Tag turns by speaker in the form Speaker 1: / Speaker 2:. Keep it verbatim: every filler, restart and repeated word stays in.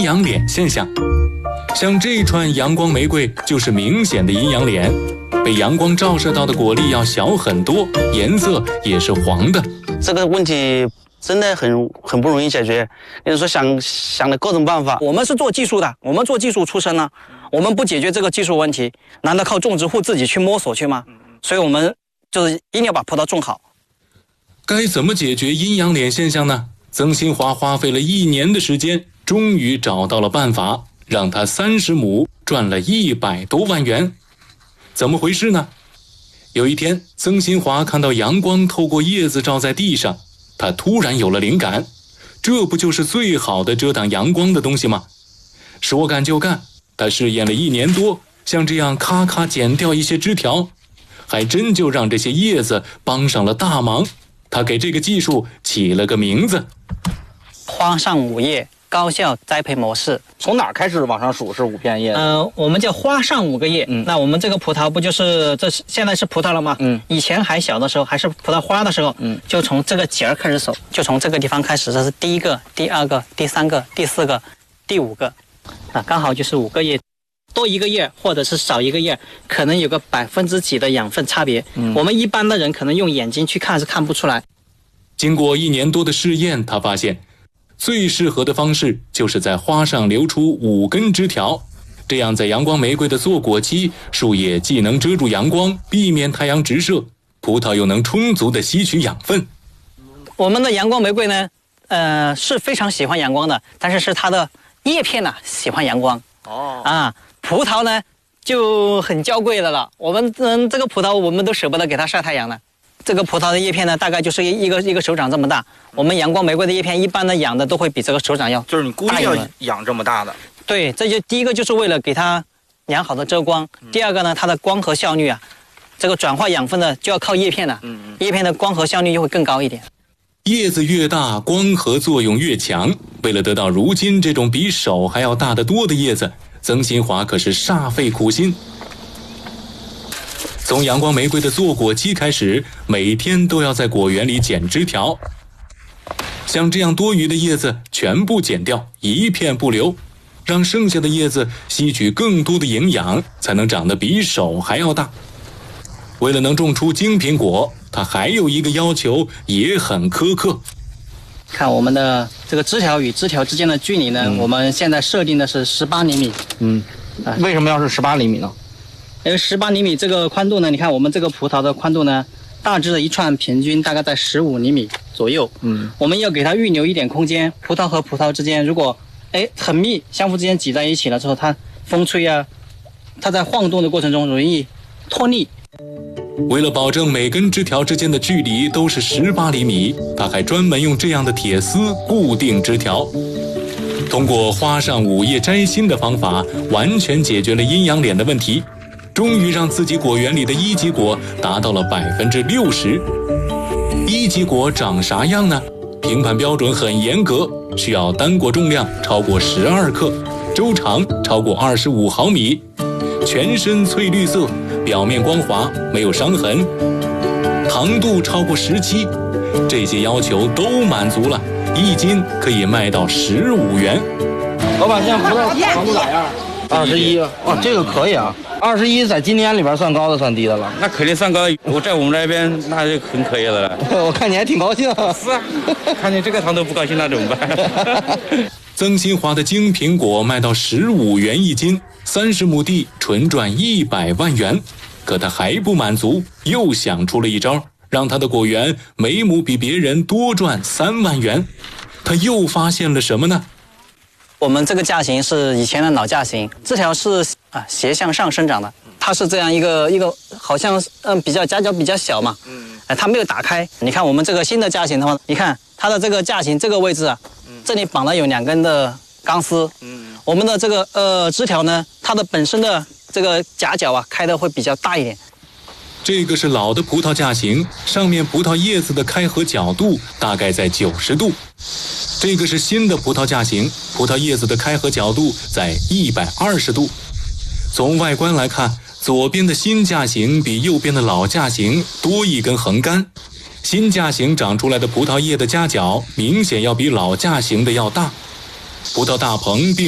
Speaker 1: 阴阳脸现象。像这串阳光玫瑰就是明显的阴阳脸，被阳光照射到的果粒要小很多，颜色也是黄的。
Speaker 2: 这个问题真的很很不容易解决，有时候想想了各种办法。
Speaker 3: 我们是做技术的，我们做技术出身呢，我们不解决这个技术问题，难道靠种植户自己去摸索去吗？所以我们就是一定要把葡萄种好。
Speaker 1: 该怎么解决阴阳脸现象呢？曾新华花费了一年的时间，终于找到了办法，让他三十亩赚了一百多万元。怎么回事呢？有一天，曾新华看到阳光透过叶子照在地上，他突然有了灵感，这不就是最好的遮挡阳光的东西吗？说干就干，他试验了一年多，像这样咔咔剪掉一些枝条，还真就让这些叶子帮上了大忙。他给这个技术起了个名字：
Speaker 3: 花上五叶高效栽培模式。
Speaker 4: 从哪儿开始往上数是五片叶？
Speaker 3: 呃，我们叫花上五个叶。嗯，那我们这个葡萄不就是这是现在是葡萄了吗？嗯，以前还小的时候，还是葡萄花的时候，嗯，就从这个节儿开始数，就从这个地方开始，这是第一个、第二个、第三个、第四个、第五个，啊，刚好就是五个叶。多一个叶或者是少一个叶，可能有个百分之几的养分差别。嗯，我们一般的人可能用眼睛去看是看不出来。
Speaker 1: 经过一年多的试验，他发现最适合的方式就是在花上留出五根枝条，这样在阳光玫瑰的坐果期，树叶既能遮住阳光，避免太阳直射，葡萄又能充足的吸取养分。
Speaker 3: 我们的阳光玫瑰呢，呃，是非常喜欢阳光的，但是是它的叶片呢、啊、喜欢阳光。哦，啊。葡萄呢就很娇贵的了，我们嗯这个葡萄我们都舍不得给它晒太阳了。这个葡萄的叶片呢大概就是一个一个手掌这么大，我们阳光玫瑰的叶片一般的养的都会比这个手掌要大。
Speaker 4: 就是你故意要养这么大的？
Speaker 3: 对，这就第一个就是为了给它良好的遮光，第二个呢它的光合效率啊，这个转化养分的就要靠叶片了，嗯，叶片的光合效率就会更高一点。
Speaker 1: 叶子越大，光合作用越强，为了得到如今这种比手还要大得多的叶子，曾新华可是煞费苦心。从阳光玫瑰的坐果期开始，每天都要在果园里剪枝条，像这样多余的叶子全部剪掉，一片不留，让剩下的叶子吸取更多的营养，才能长得比手还要大。为了能种出精品果，他还有一个要求也很苛刻。
Speaker 3: 看我们的这个枝条与枝条之间的距离呢，嗯、我们现在设定的是十八厘米。
Speaker 4: 嗯，啊、为什么要是十八厘米呢？
Speaker 3: 因为十八厘米这个宽度呢，你看我们这个葡萄的宽度呢，大致的一串平均大概在十五厘米左右。嗯，我们要给它预留一点空间，葡萄和葡萄之间如果哎很密，相互之间挤在一起了之后，它风吹啊，它在晃动的过程中容易脱粒。
Speaker 1: 为了保证每根枝条之间的距离都是十八厘米，他还专门用这样的铁丝固定枝条。通过花上五叶摘心的方法，完全解决了阴阳脸的问题，终于让自己果园里的一级果达到了百分之六十。一级果长啥样呢？评判标准很严格，需要单果重量超过十二克，周长超过二十五毫米，全身翠绿色，表面光滑，没有伤痕，糖度超过十七，这些要求都满足了，一斤可以卖到十五元。
Speaker 4: 老板，现在葡萄糖度咋样？二十一，哇，这个可以啊。二十一在今年里边算高的，算低的了。
Speaker 5: 那肯定算高，我在我们这边那就很可以了。
Speaker 4: 我看你还挺高兴。
Speaker 5: 是啊，看见这个糖都不高兴，那怎么办？
Speaker 1: 曾新华的精品果卖到十五元一斤，三十亩地纯赚一百万元。可他还不满足，又想出了一招，让他的果园每亩比别人多赚三万元。他又发现了什么呢？
Speaker 3: 我们这个架型是以前的老架型，这条是啊斜向上生长的，它是这样一个一个好像嗯比较夹角比较小嘛，嗯，哎它没有打开。你看我们这个新的架型的话，你看它的这个架型这个位置啊，这里绑了有两根的钢丝，嗯，我们的这个呃枝条呢，它的本身的这个夹角啊开的会比较大一点。
Speaker 1: 这个是老的葡萄架型，上面葡萄叶子的开合角度大概在九十度。这个是新的葡萄架型，葡萄叶子的开合角度在一百二十度。从外观来看，左边的新架型比右边的老架型多一根横杆，新架型长出来的葡萄叶的夹角明显要比老架型的要大。葡萄大棚并